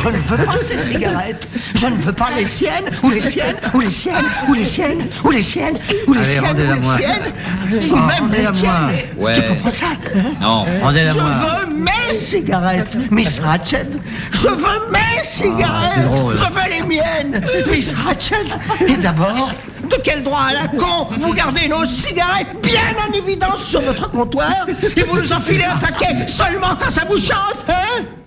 Je ne veux pas ces cigarettes. Je ne veux pas les siennes, ou les siennes, ou les siennes, ou les siennes, ou les siennes, ou les Allez, siennes, rendez-la ou les moi. siennes. Oh, Même les rendez-la moi. tiennes. Ouais. Tu comprends ça? Non. Rendez-la Je moi. veux mes cigarettes, Miss Ratched. Je veux mes cigarettes. c'est drôle. Je veux les miennes, Miss Ratched. Et d'abord, de quel droit à la con vous gardez nos cigarettes bien en évidence sur votre comptoir et vous nous enfilez un paquet seulement quand ça vous chante, hein?